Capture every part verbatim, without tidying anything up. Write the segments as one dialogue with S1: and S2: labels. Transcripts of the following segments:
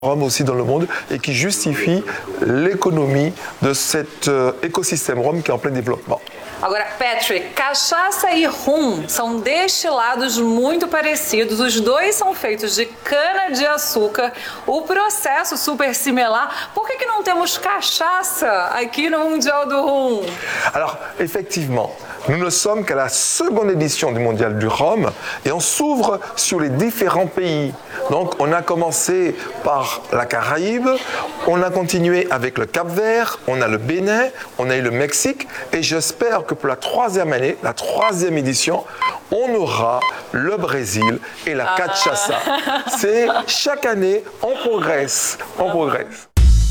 S1: Rome aussi dans le monde et qui justifie l'économie de cet euh, écosystème Rome qui est en plein développement.
S2: Agora, Patrick, cachaça e rum são destilados muito parecidos. Os dois são feitos de cana-de-açúcar. O processo super similar. Por que que não temos cachaça aqui no Mundial do Rum?
S1: Alors, effectivement, nous ne sommes qu'à la seconde édition du Mondial du Rhum et on s'ouvre sur les différents pays. Donc, on a commencé par la Caraïbe, on a continué avec le Cap-Vert, on a le Bénin, on a eu le Mexique et j'espère que pour la troisième année, la troisième édition, on aura le Brésil et la cachaça. Ah. C'est chaque année, on progresse, on progresse.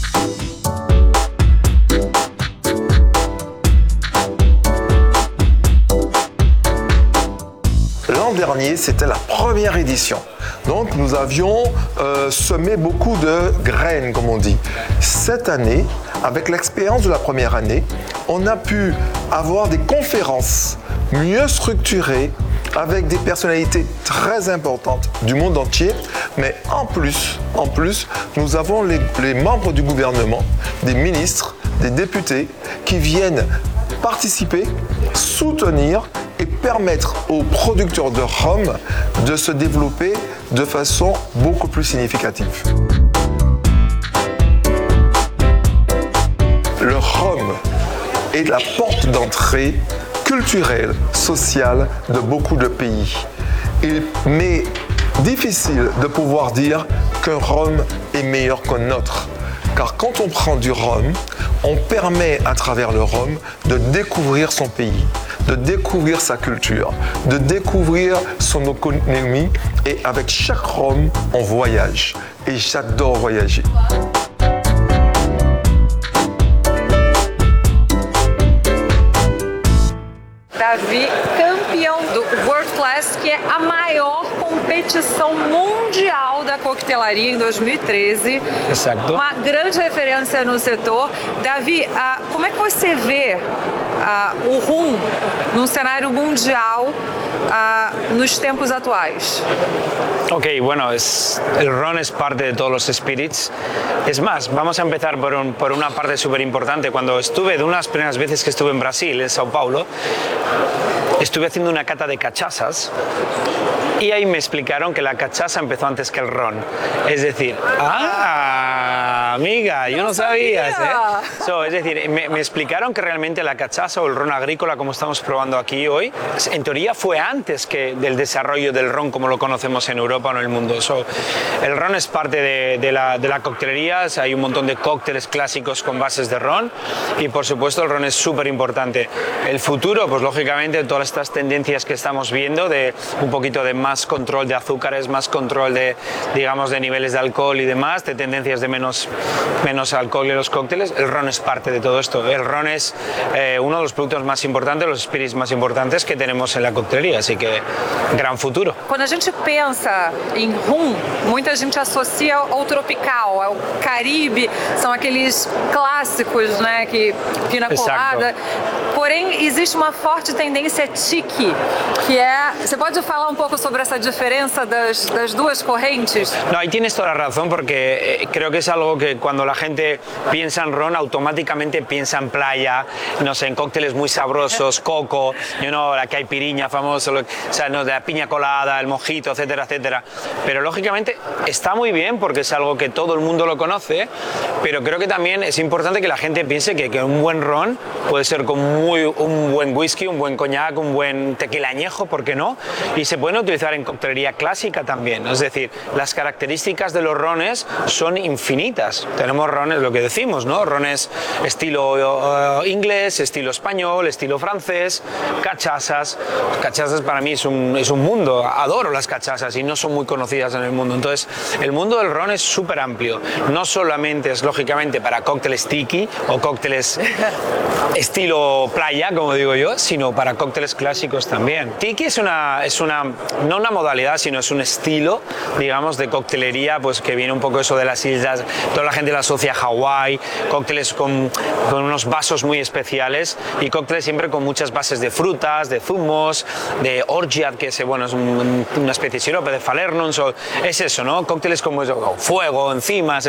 S1: L'an dernier, c'était la première édition. Donc, nous avions euh, semé beaucoup de graines, comme on dit. Cette année, avec l'expérience de la première année, on a pu avoir des conférences mieux structurées, avec des personnalités très importantes du monde entier. Mais en plus, en plus, nous avons les, les membres du gouvernement, des ministres, des députés, qui viennent participer, soutenir et permettre aux producteurs de rhum de se développer de façon beaucoup plus significative. Le rhum est la porte d'entrée culturelle, sociale de beaucoup de pays. Il m'est difficile de pouvoir dire qu'un rhum est meilleur qu'un autre. Car quand on prend du rhum, on permet à travers le rhum de découvrir son pays, de découvrir sa culture, de découvrir son économie et avec chaque rhum, on voyage. Et j'adore voyager.
S2: Davi, campeão do World Class, que é a maior competição mundial da coquetelaria em dois mil e treze.
S3: Exato.
S2: Uma grande referência no setor. Davi, uh, como é que você vê uh, o rum num cenário mundial uh, nos tempos atuais?
S3: Ok, bueno, es, el ron es parte de todos los spirits. Es más, vamos a empezar por, un, por una parte súper importante. Cuando estuve, de unas primeras veces que estuve en Brasil, en Sao Paulo, estuve haciendo una cata de cachazas y ahí me explicaron que la cachaza empezó antes que el ron. Es decir, ¡ah, amiga! Yo no sabía, ¿eh? So, es decir, me, me explicaron que realmente la cachaza o el ron agrícola, como estamos probando aquí hoy, en teoría fue antes que del desarrollo del ron como lo conocemos en Europa o en el mundo. So, el ron es parte de, de, la, de la coctelería, o sea, hay un montón de cócteles clásicos con bases de ron y por supuesto el ron es súper importante. El futuro, pues lógicamente todas estas tendencias que estamos viendo de un poquito de más control de azúcares, más control de, digamos, de niveles de alcohol y demás, de tendencias de menos, menos alcohol en los cócteles, el ron es parte de todo esto. El ron es eh, uno de los productos más importantes, los spirits más importantes que tenemos en la coctelería, así que gran futuro.
S2: Quando a gente pensa em rum, muita gente associa ao tropical, ao Caribe, são aqueles clássicos, né, que pina colada. Porém, existe uma forte tendência tiki, que é... Você pode falar um pouco sobre essa diferencia das, das dos corrientes?
S3: No, ahí tienes toda la razón porque eh, creo que es algo que cuando la gente piensa en ron automáticamente piensa en playa, no sé, en cócteles muy sabrosos, coco, you know, la caipirinha famosa, lo, o sea, no, de la piña colada, el mojito, etcétera, etcétera. Pero lógicamente está muy bien porque es algo que todo el mundo lo conoce, pero creo que también es importante que la gente piense que, que un buen ron puede ser con muy, un buen whisky, un buen coñac, un buen tequila añejo, ¿por qué no? Y se pueden utilizar en coctelería clásica también, es decir, las características de los rones son infinitas. Tenemos rones, lo que decimos, ¿no? Rones estilo uh, inglés, estilo español, estilo francés, cachazas. Cachazas para mí es un, es un mundo, adoro las cachazas y no son muy conocidas en el mundo. Entonces, el mundo del ron es súper amplio. No solamente es lógicamente para cócteles tiki o cócteles estilo playa, como digo yo, sino para cócteles clásicos también. Tiki es una, es una, no una modalidad, sino es un estilo, digamos, de coctelería, pues que viene un poco eso de las islas, toda la gente lo asocia a Hawái, cócteles con, con unos vasos muy especiales y cócteles siempre con muchas bases de frutas, de zumos, de orgeat, que es, bueno, es un, una especie de sirope, de falernum, es eso, ¿no? Cócteles como eso, fuego, enzimas.